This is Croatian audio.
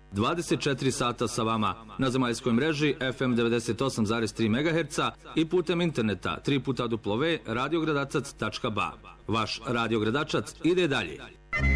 24 sata sa vama na zemaljskoj mreži FM 98,3 MHz i putem interneta www.radiogradacac.ba. Vaš Radio Gradačac ide dalje.